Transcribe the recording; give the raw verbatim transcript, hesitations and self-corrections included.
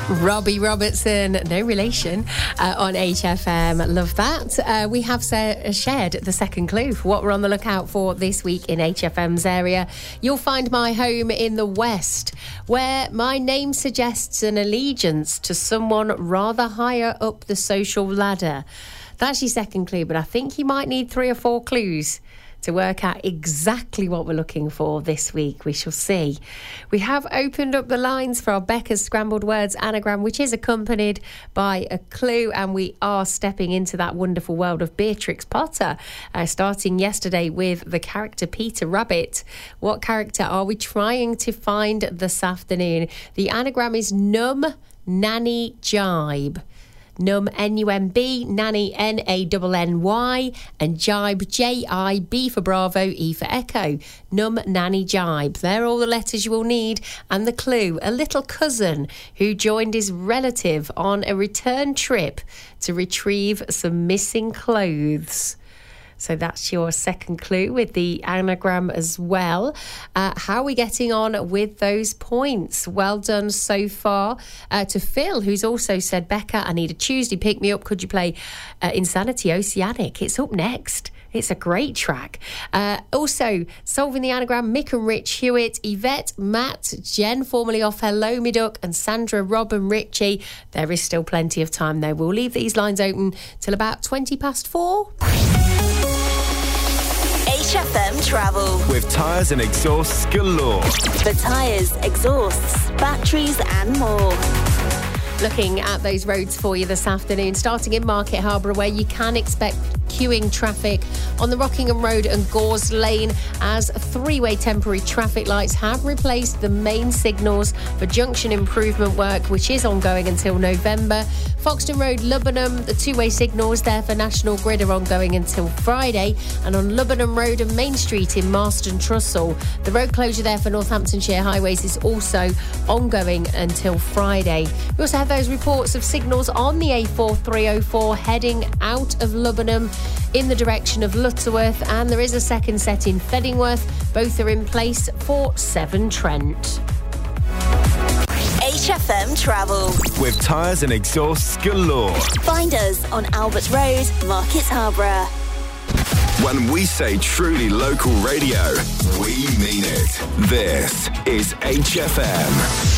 Robbie Robertson, no relation, uh, on H F M. Love that. Uh, we have sa- shared the second clue for what we're on the lookout for this week in H F M's area. You'll find my home in the West, where my name suggests an allegiance to someone rather higher up the social ladder. That's your second clue, but I think you might need three or four clues to work out exactly what we're looking for this week. We shall see. We have opened up the lines for our Becca's Scrambled Words anagram, which is accompanied by a clue, and we are stepping into that wonderful world of Beatrix Potter, uh, starting yesterday with the character Peter Rabbit. What character are we trying to find this afternoon? The anagram is Num Nanny Jibe. Num, N U M B, Nanny, N A N N Y, and Jibe, J I B for Bravo, E for Echo. Num, Nanny, Jibe. They're all the letters you will need. And the clue, a little cousin who joined his relative on a return trip to retrieve some missing clothes. So that's your second clue with the anagram as well. Uh, how are we getting on with those points? Well done so far. Uh, to Phil, who's also said, Becca, I need a Tuesday pick-me-up. Could you play uh, Insanity Oceanic? It's up next. It's a great track. Uh, also, solving the anagram, Mick and Rich Hewitt, Yvette, Matt, Jen, formerly off Hello Me Duck, and Sandra, Rob and Richie. There is still plenty of time, though. We'll leave these lines open till about twenty past four. H F M Travel. With tyres and exhausts galore. For tyres, exhausts, batteries and more. Looking at those roads for you this afternoon, starting in Market Harbour, where you can expect queuing traffic on the Rockingham Road and Gores Lane as three-way temporary traffic lights have replaced the main signals for junction improvement work, which is ongoing until November. Foxton Road, Lubbenham, the two-way signals there for National Grid are ongoing until Friday. And on Lubbenham Road and Main Street in Marston Trussell, the road closure there for Northamptonshire Highways is also ongoing until Friday. We also have those reports of signals on the A four three oh four heading out of Lubbenham in the direction of Lutterworth, and there is a second set in Feddingworth. Both are in place for Severn Trent. H F M Travel. With tyres and exhausts galore. Find us on Albert Road, Market Harbour. When we say truly local radio, we mean it. This is H F M.